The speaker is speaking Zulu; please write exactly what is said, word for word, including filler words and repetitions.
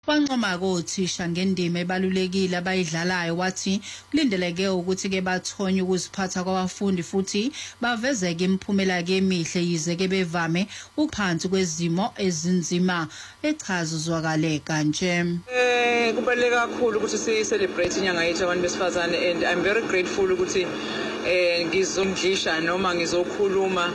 Wancoma kothisha ngendima ebalulekile abayidlalayo wathi kulindeleke ukuthi ke bathonye ukuziphatha kwabafundi futhi bavezeke imiphumela ke emihle yize ke bevame uphansi kwezimo ezinzima echaza uzwakale kanje. Eh kubaluleke kakhulu ukuthi si celebrate inyanga yethu abantu besifazane and I'm very grateful ukuthi eh ngizongidlisha noma ngizokhuluma